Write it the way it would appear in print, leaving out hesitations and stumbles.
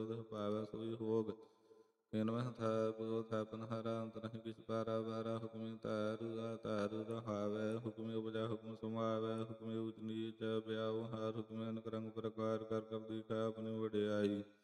ਭਾਵੈ ਸੋਈ ਹੋਗ। ਕਿਨਵਹ ਥਾਪਿ ਥਾਪਨ ਹਾਰਾ ਅੰਤ ਨਹੀਂ ਕਿਛ ਪਾਰਾ ਬਾਰਾ। ਹੁਕਮੀ ਧਾਰੂ ਧਾਰੂ ਰਹਾਵੈ। ਹੁਕਮੀ ਉਪਜਾ ਹੁਕਮ ਸਮਾਵੈ। ਹੁਕਮੀ ਊਚ ਨੀਚ ਬਿਆਉ ਹਾਰ। ਹੁਕਮੀ ਅਨਕ ਰੰਗ ਪ੍ਰਕਾਰ ਕਰ ਕਰ ਦੀਖੈ ਆਪਣੀ ਵਡਿਆਈ।